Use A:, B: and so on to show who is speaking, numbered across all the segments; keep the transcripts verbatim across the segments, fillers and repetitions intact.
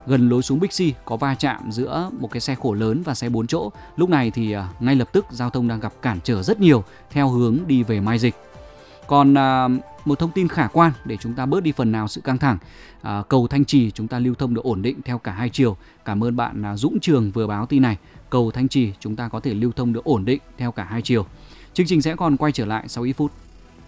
A: gần lối xuống Bixi có va chạm giữa một cái xe khổ lớn và xe bốn chỗ. Lúc này thì ngay lập tức giao thông đang gặp cản trở rất nhiều theo hướng đi về Mai Dịch. Còn à, một thông tin khả quan để chúng ta bớt đi phần nào sự căng thẳng, à, cầu Thanh Trì chúng ta lưu thông được ổn định theo cả hai chiều. Cảm ơn bạn à, Dũng Trường vừa báo tin này. Cầu Thanh Trì chúng ta có thể lưu thông được ổn định theo cả hai chiều. Chương trình sẽ còn quay trở lại sau ít phút.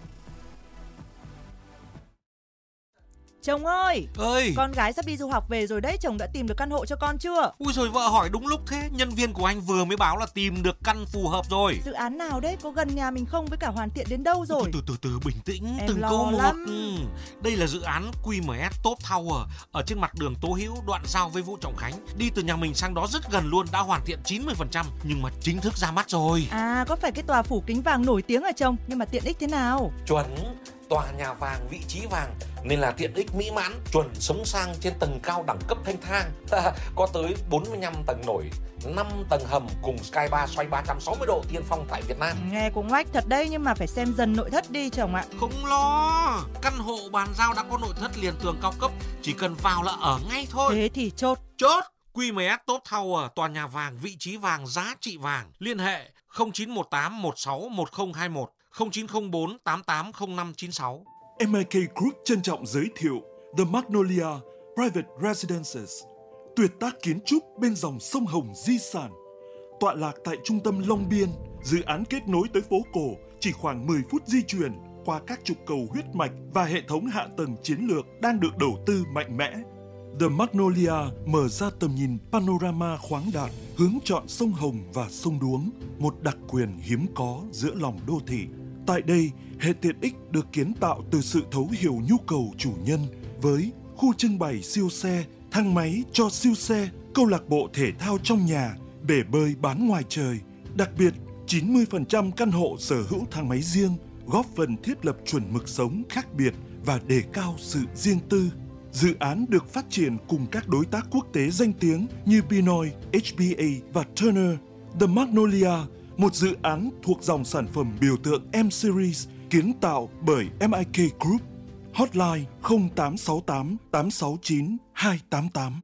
B: Chồng ơi,
C: ơi,
B: con gái sắp đi du học về rồi đấy, chồng đã tìm được căn hộ cho con chưa?
C: Ui rồi vợ hỏi đúng lúc thế, nhân viên của anh vừa mới báo là tìm được căn phù hợp rồi.
B: Dự án nào đấy, có gần nhà mình không, với cả hoàn thiện đến đâu rồi?
C: Từ từ từ, từ bình tĩnh,
B: em
C: từng
B: lo
C: câu một.
B: lắm.
C: Ừ. Đây là dự án quy em ét Top Tower ở trên mặt đường Tố Hữu, đoạn giao với Vũ Trọng Khánh. Đi từ nhà mình sang đó rất gần luôn, đã hoàn thiện chín mươi phần trăm nhưng mà chính thức ra mắt rồi.
B: À, có phải cái tòa phủ kính vàng nổi tiếng ở chồng, nhưng mà tiện ích thế nào?
C: Chuẩn, tòa nhà vàng, vị trí vàng nên là tiện ích mỹ mãn, chuẩn sống sang trên tầng cao đẳng cấp thanh thang. Có tới bốn mươi lăm tầng nổi, năm tầng hầm cùng sky bar xoay ba trăm sáu mươi độ tiên phong tại Việt Nam.
B: Nghe cũng oách thật đấy, nhưng mà phải xem dần nội thất đi chồng ạ.
C: Không lo, căn hộ bàn giao đã có nội thất liền tường cao cấp, chỉ cần vào là ở ngay thôi.
B: Thế thì chốt.
C: Chốt. quy em ét Top Tower, tòa nhà vàng, vị trí vàng, giá trị vàng. Liên hệ không chín một tám một sáu một không hai một, không chín không bốn tám tám không năm chín sáu.
D: em i ca Group trân trọng giới thiệu The Magnolia Private Residences, tuyệt tác kiến trúc bên dòng sông Hồng di sản. Tọa lạc tại trung tâm Long Biên, dự án kết nối tới phố cổ chỉ khoảng mười phút di chuyển qua các trục cầu huyết mạch và hệ thống hạ tầng chiến lược đang được đầu tư mạnh mẽ. The Magnolia mở ra tầm nhìn panorama khoáng đạt, hướng chọn sông Hồng và sông Đuống, một đặc quyền hiếm có giữa lòng đô thị. Tại đây, hệ tiện ích được kiến tạo từ sự thấu hiểu nhu cầu chủ nhân với khu trưng bày siêu xe, thang máy cho siêu xe, câu lạc bộ thể thao trong nhà, bể bơi bán ngoài trời. Đặc biệt, chín mươi phần trăm căn hộ sở hữu thang máy riêng, góp phần thiết lập chuẩn mực sống khác biệt và đề cao sự riêng tư. Dự án được phát triển cùng các đối tác quốc tế danh tiếng như Pinoy, hát bê a và Turner. The Magnolia, một dự án thuộc dòng sản phẩm biểu tượng M-Series kiến tạo bởi em i ca Group. Hotline không tám sáu tám tám sáu chín hai tám tám.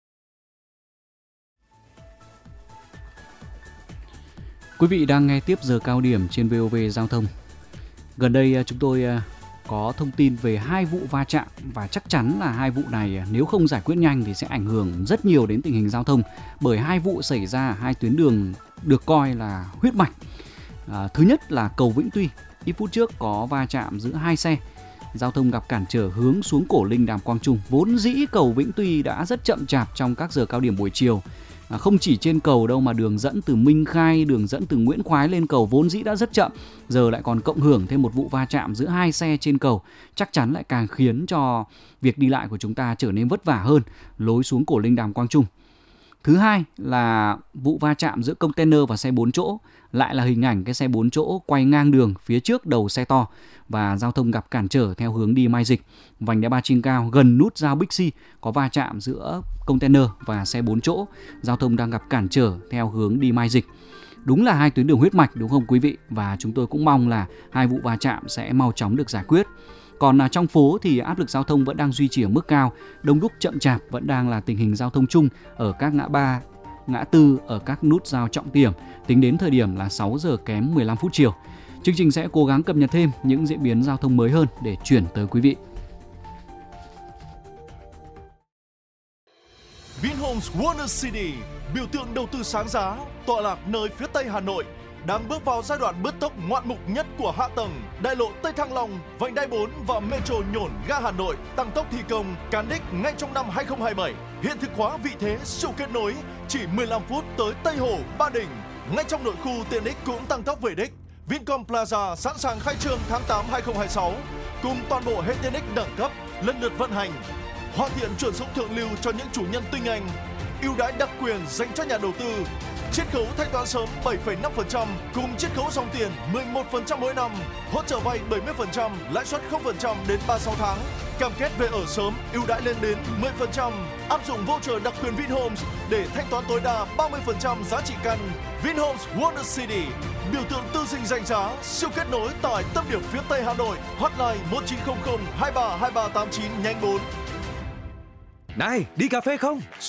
A: Quý vị đang nghe tiếp giờ cao điểm trên vê o vê Giao thông. Gần đây chúng tôi có thông tin về hai vụ va chạm và chắc chắn là hai vụ này nếu không giải quyết nhanh thì sẽ ảnh hưởng rất nhiều đến tình hình giao thông, bởi hai vụ xảy ra hai tuyến đường được coi là huyết mạch. À, thứ nhất là cầu Vĩnh Tuy, ít phút trước có va chạm giữa hai xe, giao thông gặp cản trở hướng xuống Cổ Linh Đàm Quang Trung. Vốn dĩ cầu Vĩnh Tuy đã rất chậm chạp trong các giờ cao điểm buổi chiều. À, không chỉ trên cầu đâu mà đường dẫn từ Minh Khai, đường dẫn từ Nguyễn Khoái lên cầu vốn dĩ đã rất chậm, giờ lại còn cộng hưởng thêm một vụ va chạm giữa hai xe trên cầu, chắc chắn lại càng khiến cho việc đi lại của chúng ta trở nên vất vả hơn lối xuống Cổ Linh Đàm Quang Trung. Thứ hai là vụ va chạm giữa container và xe bốn chỗ, lại là hình ảnh cái xe bốn chỗ quay ngang đường phía trước đầu xe to và giao thông gặp cản trở theo hướng đi Mai Dịch. Vành đai ba trên cao gần nút giao Bixi có va chạm giữa container và xe bốn chỗ, giao thông đang gặp cản trở theo hướng đi Mai Dịch. Đúng là hai tuyến đường huyết mạch đúng không quý vị? Và chúng tôi cũng mong là hai vụ va chạm sẽ mau chóng được giải quyết. Còn trong phố thì áp lực giao thông vẫn đang duy trì ở mức cao, đông đúc chậm chạp vẫn đang là tình hình giao thông chung ở các ngã ba, ngã tư, ở các nút giao trọng điểm, tính đến thời điểm là sáu giờ kém mười lăm phút chiều. Chương trình sẽ cố gắng cập nhật thêm những diễn biến giao thông mới hơn để chuyển tới quý vị.
E: Vinhomes Wonder City, biểu tượng đầu tư sáng giá, tọa lạc nơi phía tây Hà Nội, đang bước vào giai đoạn bứt tốc ngoạn mục nhất của hạ tầng. Đại lộ Tây Thăng Long, vành đai bốn và Metro Nhổn ga Hà Nội tăng tốc thi công, cán đích ngay trong năm hai không hai bảy. Hiện thực hóa vị thế siêu kết nối, chỉ mười lăm phút tới Tây Hồ, Ba Đình. Ngay trong nội khu tiện ích cũng tăng tốc về đích. Vincom Plaza sẵn sàng khai trương tháng tám hai không hai sáu, cùng toàn bộ hệ tiện ích đẳng cấp lần lượt vận hành. Hoàn thiện chuẩn sống thượng lưu cho những chủ nhân tinh anh. Ưu đãi đặc quyền dành cho nhà đầu tư. Chiết khấu thanh toán sớm bảy phẩy năm phần trăm cùng chiết khấu dòng tiền mười một phần trăm mỗi năm. Hỗ trợ vay bảy mươi phần trăm, lãi suất không phần trăm đến ba mươi sáu tháng. Cam kết về ở sớm, ưu đãi lên đến mười phần trăm. Áp dụng voucher đặc quyền Vinhomes để thanh toán tối đa ba mươi phần trăm giá trị căn. Vinhomes Wonder City, biểu tượng tư dinh danh giá, siêu kết nối tại tâm điểm phía Tây Hà Nội. Hotline một chín không không hai ba hai ba tám chín nhánh bốn.
F: Này, đi cà phê không?